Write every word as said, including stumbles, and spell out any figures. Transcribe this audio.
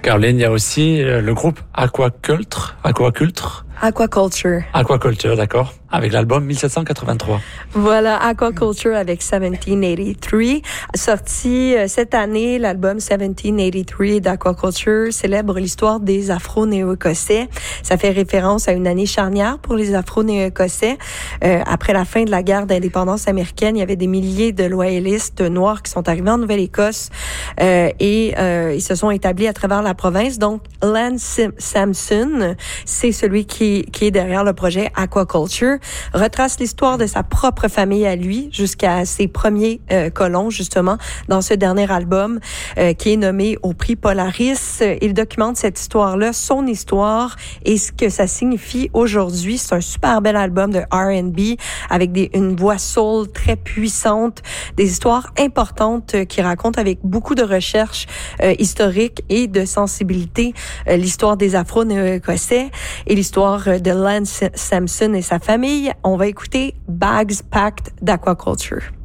Caroline, il y a aussi le groupe Aquaculture. Aquaculture. Aquaculture. Aquaculture, d'accord. Avec l'album mille sept cent quatre-vingt-trois. Voilà, Aquaculture avec dix-sept cent quatre-vingt-trois. Sorti euh, cette année, l'album dix-sept cent quatre-vingt-trois d'Aquaculture célèbre l'histoire des Afro-Néo-Écossais. Ça fait référence à une année charnière pour les Afro-Néo-Écossais. Euh, après la fin de la guerre d'indépendance américaine, il y avait des milliers de loyalistes noirs qui sont arrivés en Nouvelle-Écosse euh, et euh, ils se sont établis à travers la province. Donc, Lance Sampson, c'est celui qui, qui est derrière le projet Aquaculture, retrace l'histoire de sa propre famille à lui jusqu'à ses premiers euh, colons, justement, dans ce dernier album euh, qui est nommé au prix Polaris. Il documente cette histoire-là, son histoire et ce que ça signifie aujourd'hui. C'est un super bel album de R and B avec des, une voix soul très puissante, des histoires importantes euh, qui racontent avec beaucoup de recherche euh, historique et de sensibilité euh, l'histoire des Afro-Néo-Écossais et l'histoire de Lance Sampson et sa famille. On va écouter Bags Packed d'Aquaculture.